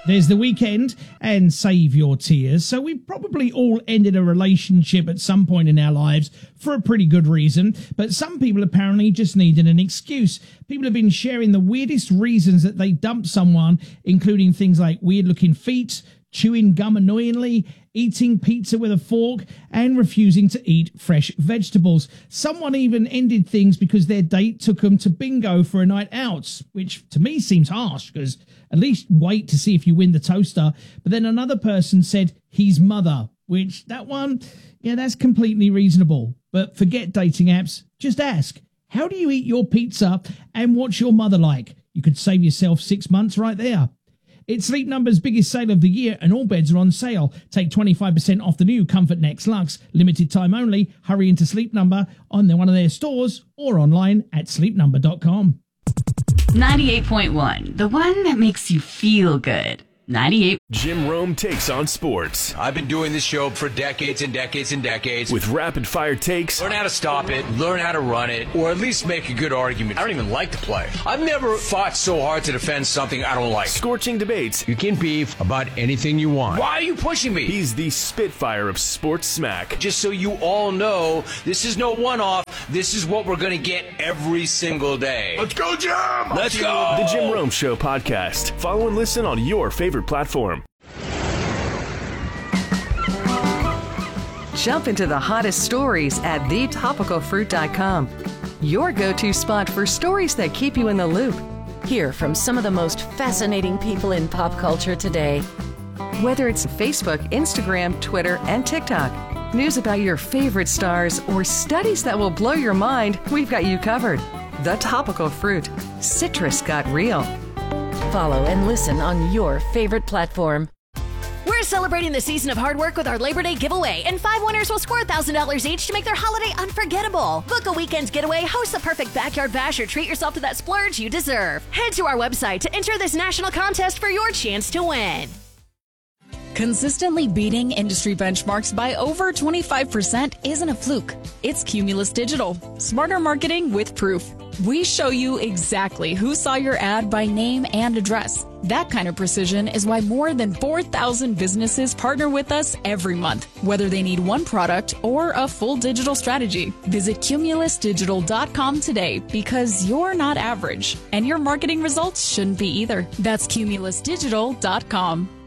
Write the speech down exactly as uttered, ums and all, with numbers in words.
There's The Weeknd and Save Your Tears. So we've probably all ended a relationship at some point in our lives for a pretty good reason, but some people apparently just needed an excuse. People have been sharing the weirdest reasons that they dumped someone, including things like weird-looking feet, chewing gum annoyingly, eating pizza with a fork, and refusing to eat fresh vegetables. Someone even ended things because their date took them to bingo for a night out, which to me seems harsh, because at least wait to see if you win the toaster. But then another person said his mother, which that one, yeah, that's completely reasonable. But forget dating apps, just ask, how do you eat your pizza and what's your mother like? You could save yourself six months right there. It's Sleep Number's biggest sale of the year, and all beds are on sale. Take twenty-five percent off the new Comfort Next Luxe. Limited time only. Hurry into Sleep Number on one of their stores or online at sleep number dot com. ninety-eight point one, the one that makes you feel good. ninety-eight. Jim Rome takes on sports. I've been doing this show for decades and decades and decades. With rapid-fire takes. Learn how to stop it, learn how to run it, or at least make a good argument. I don't even like to play. I've never fought so hard to defend something I don't like. Scorching debates. You can beef about anything you want. Why are you pushing me? He's the Spitfire of sports smack. Just so you all know, this is no one-off. This is what we're going to get every single day. Let's go, Jim! Let's go! The Jim Rome Show podcast. Follow and listen on your favorite platform. Jump into the hottest stories at the topical fruit dot com. Your go-to spot for stories that keep you in the loop. Hear from some of the most fascinating people in pop culture today. Whether it's Facebook, Instagram, Twitter, and TikTok, news about your favorite stars, or studies that will blow your mind, we've got you covered. The Topical Fruit. Citrus got real. Follow and listen on your favorite platform. We're celebrating the season of hard work with our Labor Day giveaway, and five winners will score one thousand dollars each to make their holiday unforgettable. Book a weekend getaway, host the perfect backyard bash, or treat yourself to that splurge you deserve. Head to our website to enter this national contest for your chance to win. Consistently beating industry benchmarks by over twenty-five percent isn't a fluke. It's Cumulus Digital. Smarter marketing with proof. We show you exactly who saw your ad by name and address. That kind of precision is why more than four thousand businesses partner with us every month, whether they need one product or a full digital strategy. Visit cumulus digital dot com today, because you're not average, and your marketing results shouldn't be either. That's cumulus digital dot com.